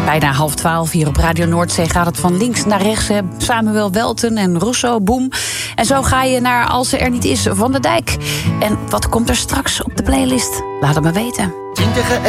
Bijna 11:30 hier op Radio Noordzee gaat het van links naar rechts. Hè. Samuel Welten en Russo, boem. En zo ga je naar Als ze er niet is, Van der Dijk. En wat komt er straks op de playlist? Laat het me weten.